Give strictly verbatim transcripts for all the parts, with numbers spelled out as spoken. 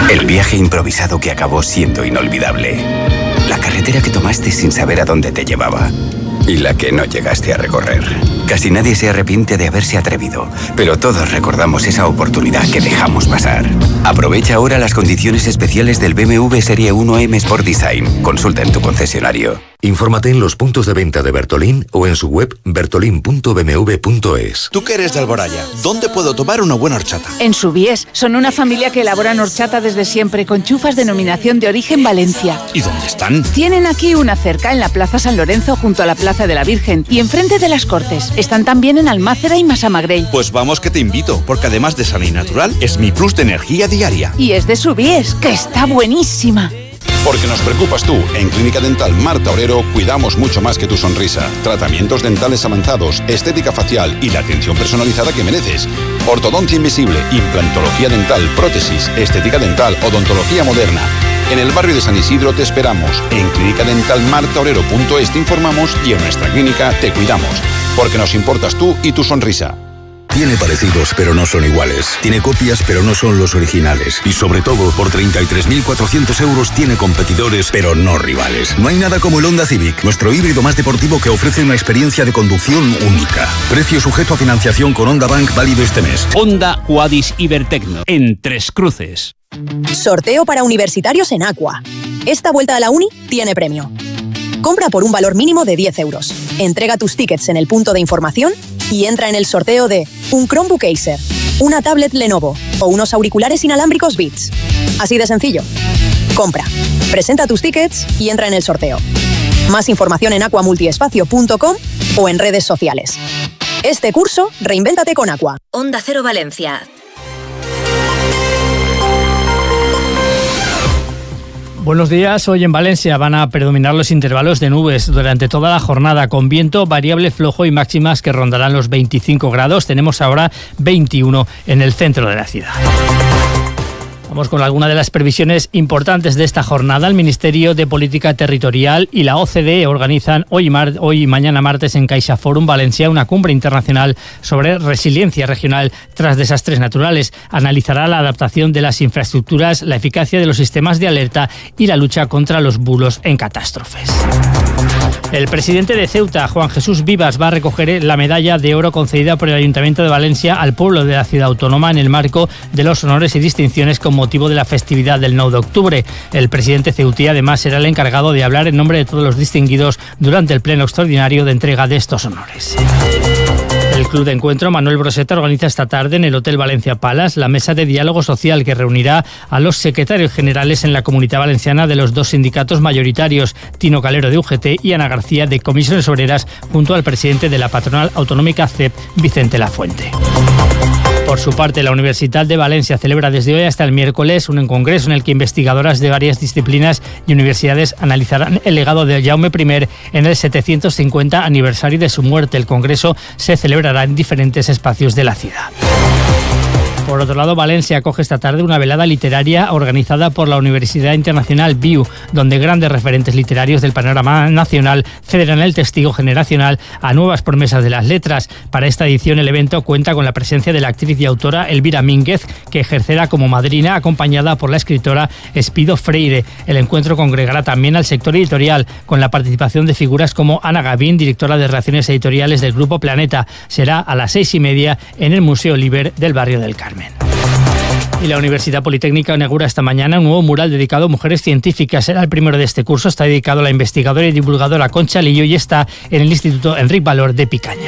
El viaje improvisado que acabó siendo inolvidable. La carretera que tomaste sin saber a dónde te llevaba. Y la que no llegaste a recorrer. Casi nadie se arrepiente de haberse atrevido, pero todos recordamos esa oportunidad que dejamos pasar. Aprovecha ahora las condiciones especiales del B M W Serie uno M Sport Design. Consulta en tu concesionario. Infórmate en los puntos de venta de Bertolín o en su web bertolin punto b m w punto es. Tú que eres de Alboraya, ¿dónde puedo tomar una buena horchata? En Subies. Son una familia que elaboran horchata desde siempre con chufas denominación de origen Valencia. ¿Y dónde están? Tienen aquí una cerca en la Plaza San Lorenzo junto a la Plaza de la Virgen y enfrente de las Cortes. Están también en Almácera y Massamagrell. Pues vamos que te invito, porque además de sana y natural, es mi plus de energía diaria. Y es de Subies, que está buenísima. Porque nos preocupas tú. En Clínica Dental Marta Orero cuidamos mucho más que tu sonrisa. Tratamientos dentales avanzados, estética facial y la atención personalizada que mereces. Ortodoncia invisible, implantología dental, prótesis, estética dental, odontología moderna. En el barrio de San Isidro te esperamos. En clínica dental marta orero punto es te informamos y en nuestra clínica te cuidamos. Porque nos importas tú y tu sonrisa. Tiene parecidos, pero no son iguales. Tiene copias, pero no son los originales. Y sobre todo, por treinta y tres mil cuatrocientos euros tiene competidores, pero no rivales. No hay nada como el Honda Civic, nuestro híbrido más deportivo que ofrece una experiencia de conducción única. Precio sujeto a financiación con Honda Bank válido este mes. Honda Quadis Ibertecno, en Tres Cruces. Sorteo para universitarios en Aqua. Esta vuelta a la uni tiene premio. Compra por un valor mínimo de diez euros. Entrega tus tickets en el punto de información y entra en el sorteo de un Chromebook Acer, una tablet Lenovo o unos auriculares inalámbricos Beats. Así de sencillo. Compra, presenta tus tickets y entra en el sorteo. Más información en aqua multiespacio punto com o en redes sociales. Este curso, reinvéntate con Aqua. Onda Cero Valencia. Buenos días. Hoy en Valencia van a predominar los intervalos de nubes durante toda la jornada, con viento variable flojo y máximas que rondarán los veinticinco grados. Tenemos ahora veintiuno en el centro de la ciudad. Vamos con alguna de las previsiones importantes de esta jornada. El Ministerio de Política Territorial y la O C D E organizan hoy, mar- hoy y mañana martes en CaixaForum Valencia una cumbre internacional sobre resiliencia regional tras desastres naturales. Analizará la adaptación de las infraestructuras, la eficacia de los sistemas de alerta y la lucha contra los bulos en catástrofes. El presidente de Ceuta, Juan Jesús Vivas, va a recoger la medalla de oro concedida por el Ayuntamiento de Valencia al pueblo de la ciudad autónoma en el marco de los honores y distinciones con motivo de la festividad del nueve de octubre. El presidente ceutí además será el encargado de hablar en nombre de todos los distinguidos durante el pleno extraordinario de entrega de estos honores. El Club de Encuentro Manuel Broseta organiza esta tarde en el Hotel Valencia Palace la mesa de diálogo social que reunirá a los secretarios generales en la Comunidad Valenciana de los dos sindicatos mayoritarios, Tino Calero de U G T y Ana García de Comisiones Obreras, junto al presidente de la patronal autonómica C E P, Vicente Lafuente. Por su parte, la Universidad de Valencia celebra desde hoy hasta el miércoles un congreso en el que investigadoras de varias disciplinas y universidades analizarán el legado de Jaume I en el setecientos cincuenta aniversario de su muerte. El congreso se celebrará en diferentes espacios de la ciudad. Por otro lado, Valencia acoge esta tarde una velada literaria organizada por la Universidad Internacional B I U, donde grandes referentes literarios del panorama nacional cederán el testigo generacional a nuevas promesas de las letras. Para esta edición, el evento cuenta con la presencia de la actriz y autora Elvira Mínguez, que ejercerá como madrina, acompañada por la escritora Espido Freire. El encuentro congregará también al sector editorial, con la participación de figuras como Ana Gavín, directora de Relaciones Editoriales del Grupo Planeta. Será a las seis y media en el Museo Liber del barrio del Carmen. Y la Universidad Politécnica inaugura esta mañana un nuevo mural dedicado a mujeres científicas. Será el primero de este curso. Está dedicado a la investigadora y divulgadora Concha Lillo y está en el Instituto Enric Valor de Picaña.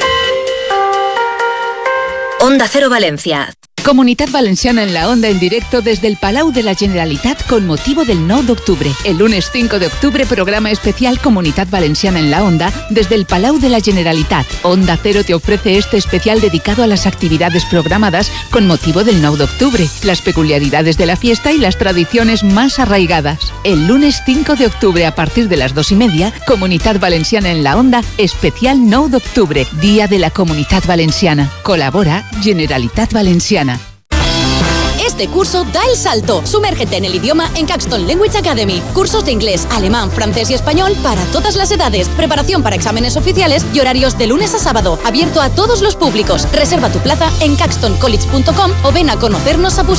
Onda Cero Valencia. Comunitat Valenciana en la Onda en directo desde el Palau de la Generalitat con motivo del nueve de octubre. El lunes cinco de octubre, programa especial Comunitat Valenciana en la Onda desde el Palau de la Generalitat. Onda Cero te ofrece este especial dedicado a las actividades programadas con motivo del nueve de octubre, las peculiaridades de la fiesta y las tradiciones más arraigadas. El lunes cinco de octubre a partir de las dos y media, Comunitat Valenciana en la Onda, especial nueve de octubre, Día de la Comunitat Valenciana. Colabora Generalitat Valenciana. Este curso da el salto. Sumérgete en el idioma en Caxton Language Academy. Cursos de inglés, alemán, francés y español para todas las edades. Preparación para exámenes oficiales y horarios de lunes a sábado. Abierto a todos los públicos. Reserva tu plaza en caxton college punto com o ven a conocernos a Busquets.